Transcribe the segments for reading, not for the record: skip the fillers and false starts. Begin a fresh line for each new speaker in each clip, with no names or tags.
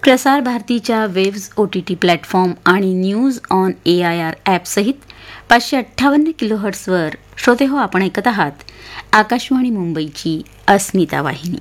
प्रसार भारतीच्या waves OTT platform आणि न्यूज ऑन AIR ॲपसहित 558 किलोहर्ट्झवर श्रोते हो, आपण ऐकत आहात आकाशवाणी मुंबईची अस्मिता वाहिनी.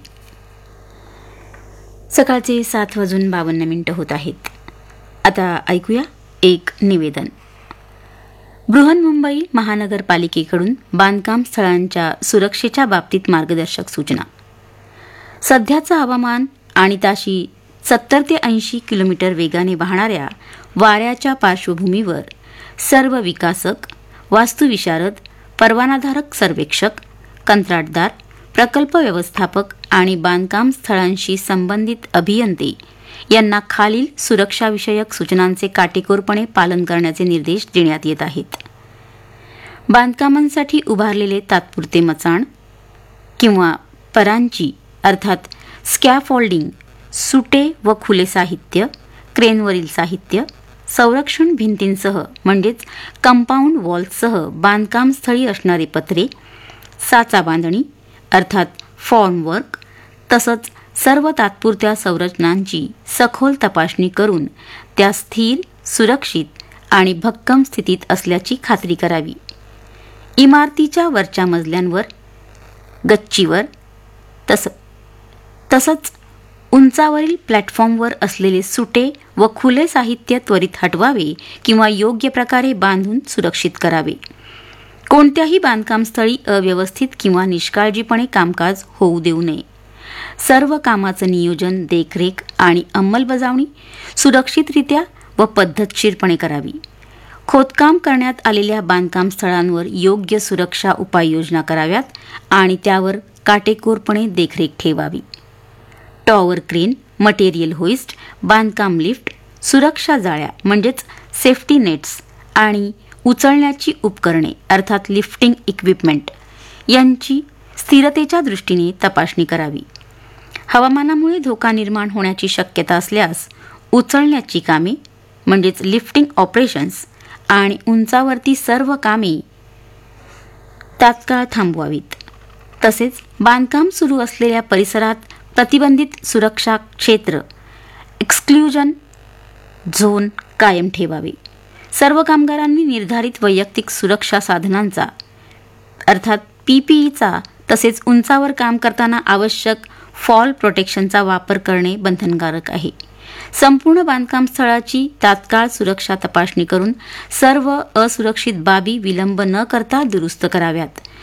सकाळचे 7:52 होत आहेत. आता ऐकूया एक निवेदन. बृहन्मुंबई महानगरपालिकेकडून बांधकाम स्थळांच्या सुरक्षेच्या बाबतीत मार्गदर्शक सूचना. सध्याचं हवामान आणि ताशी 70 ते 80 किलोमीटर वेगाने वाहणाऱ्या वाऱ्याच्या पार्श्वभूमीवर सर्व विकासक, वास्तुविशारद, परवानाधारक सर्वेक्षक, कंत्राटदार, प्रकल्प व्यवस्थापक आणि बांधकाम स्थळांशी संबंधित अभियंते यांना खालील सुरक्षाविषयक सूचनांचे काटेकोरपणे पालन करण्याचे निर्देश देण्यात येत आहेत. बांधकामांसाठी उभारलेले तात्पुरते मचाण किंवा परांची अर्थात स्कॅफोल्डिंग, सुटे व खुले साहित्य, क्रेनवरील साहित्य, संरक्षण भिंतींसह म्हणजेच कंपाऊंड वॉल्ससह बांधकामस्थळी असणारे पत्रे, साचा बांधणी अर्थात फॉर्मवर्क, तसंच सर्व तात्पुरत्या संरचनांची सखोल तपासणी करून त्या स्थिर, सुरक्षित आणि भक्कम स्थितीत असल्याची खात्री करावी. इमारतीच्या वरच्या मजल्यांवर, गच्चीवर तसंच उंचावरील प्लॅटफॉर्मवर असलेले सुटे व खुले साहित्य त्वरित हटवावे किंवा योग्य प्रकारे बांधून सुरक्षित करावे. कोणत्याही बांधकामस्थळी अव्यवस्थित किंवा निष्काळजीपणे कामकाज होऊ देऊ नये. सर्व कामाचं नियोजन, देखरेख आणि अंमलबजावणी सुरक्षितरित्या व पद्धतशीरपणे करावी. खोदकाम करण्यात आलेल्या बांधकाम स्थळांवर योग्य सुरक्षा उपाययोजना कराव्यात आणि त्यावर काटेकोरपणे देखरेख ठेवावी. टॉवर क्रेन, मटेरियल होइस्ट, बांधकाम लिफ्ट, सुरक्षा जाळ्या म्हणजेच सेफ्टी नेट्स आणि उचलण्याची उपकरणे अर्थात लिफ्टिंग इक्विपमेंट यांची स्थिरतेच्या दृष्टीने तपासणी करावी. हवामानामुळे धोका निर्माण होण्याची शक्यता असल्यास उचलण्याची कामे म्हणजेच लिफ्टिंग ऑपरेशन्स आणि उंचावरती सर्व कामे तात्काळ थांबवावीत. तसेच बांधकाम सुरू असलेल्या परिसरात प्रतिबंधित सुरक्षा क्षेत्र एक्सक्ल्युजन झोन कायम ठेवावे. सर्व कामगारांनी निर्धारित वैयक्तिक सुरक्षा साधनांचा अर्थात PPEचा तसेच उंचावर काम करताना आवश्यक फॉल प्रोटेक्शनचा वापर करणे बंधनकारक आहे. संपूर्ण बांधकाम स्थळाची तात्काळ सुरक्षा तपासणी करून सर्व असुरक्षित बाबी विलंब न करता दुरुस्त कराव्यात.